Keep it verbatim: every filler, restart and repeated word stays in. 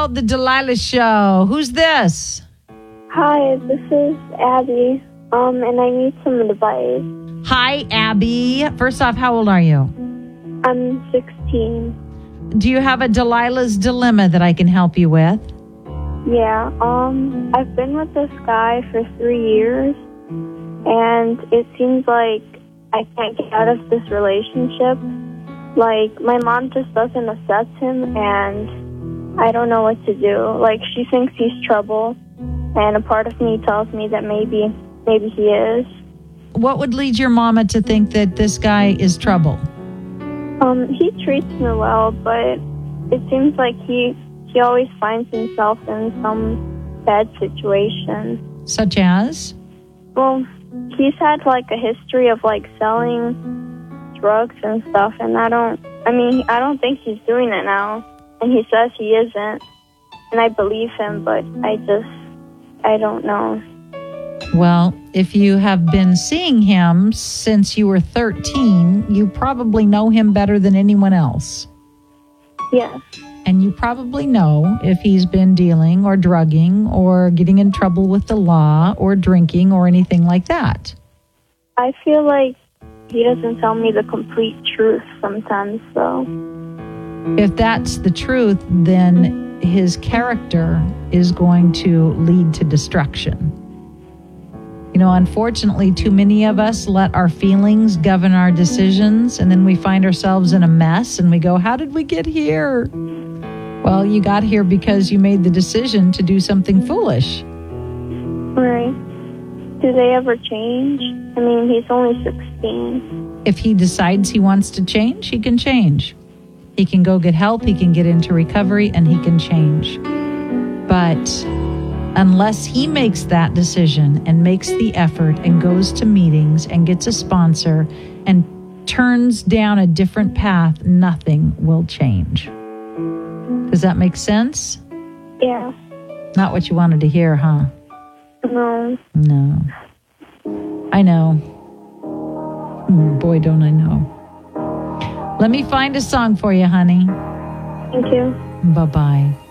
called The Delilah Show. Who's this? Hi, this is Abby, um, and I need some advice. Hi, Abby. First off, how old are you? I'm sixteen. Do you have a Delilah's Dilemma that I can help you with? Yeah, um, I've been with this guy for three years, and it seems like I can't get out of this relationship. Like, my mom just doesn't accept him, and I don't know what to do. Like, she thinks he's trouble, and a part of me tells me that maybe, maybe he is. What would lead your mama to think that this guy is trouble? Um, he treats me well, but it seems like he he always finds himself in some bad situation. Such as? Well, he's had like a history of like selling drugs and stuff, and I don't, I mean, I don't think he's doing it now, and he says he isn't, and I believe him, but I just, I don't know. Well, if you have been seeing him since you were thirteen, you probably know him better than anyone else. Yes. And you probably know if he's been dealing or drugging or getting in trouble with the law or drinking or anything like that. I feel like he doesn't tell me the complete truth sometimes, so. If that's the truth, then his character is going to lead to destruction. You know, unfortunately, too many of us let our feelings govern our decisions, and then we find ourselves in a mess, and we go, how did we get here? Well, you got here because you made the decision to do something foolish. Right. Do they ever change? I mean, he's only sixteen. If he decides he wants to change, he can change. He can go get help, he can get into recovery, and he can change. But unless he makes that decision and makes the effort and goes to meetings and gets a sponsor and turns down a different path, nothing will change. Does that make sense? Yeah. Not what you wanted to hear, huh? No. No. I know. Boy, don't I know. Let me find a song for you, honey. Thank you. Bye-bye.